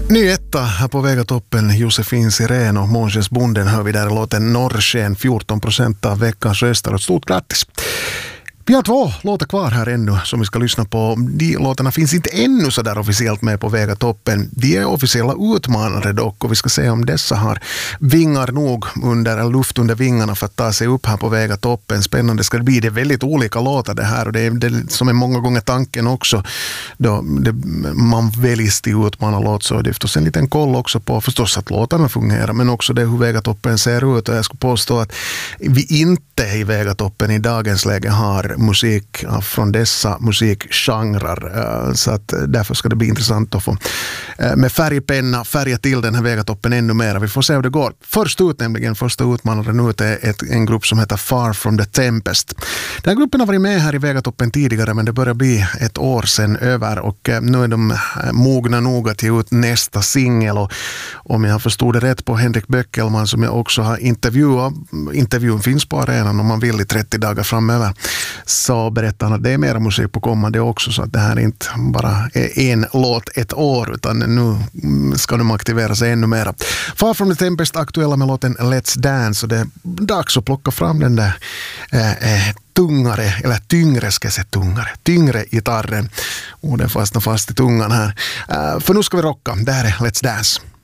Ny etta här på Vega toppen, Josefin Sirén och Månsens Bonden hör vi där låten Norrsken, 14% av veckans röster och stort grattis. Vi har 2 låtar kvar här ännu som vi ska lyssna på. De låtarna finns inte ännu så där officiellt med på Vega toppen. De är officiella utmanare dock och vi ska se om dessa har vingar nog eller luft under vingarna för att ta sig upp här på Vega toppen. Spännande ska det bli. Det är väldigt olika låtar det här och det är det som är många gånger tanken också då man väljs till utmanarlåt, så det är förstås en liten koll också på förstås att låtarna fungerar men också det hur Vega toppen ser ut, och jag skulle påstå att vi inte i Vega toppen i dagens läge har musik från dessa musikgenrer, så att därför ska det bli intressant att få med färgpenna färga till den här Vegatoppen ännu mer. Vi får se hur det går. Först ut nämligen, första utmanaren ut är en grupp som heter Far From The Tempest. Den här gruppen har varit med här i Vegatoppen tidigare, men det börjar bli ett år sedan över och nu är de mogna nog att ge ut nästa singel, och om jag förstod det rätt på Henrik Böckelman som jag också har intervjuat, intervjun finns på arenan om man vill i 30 dagar framöver, så berättar han att det är mer musik på kommande också, så att det här är inte bara en låt ett år utan nu ska de aktivera sig ännu mer. Far From The Tempest aktuella med låten Let's Dance, och det är dags att plocka fram den där tungare, eller tyngre ska jag säga tyngre gitarren, och den fastnar fast i tungan här. För nu ska vi rocka, det här är Let's Dance.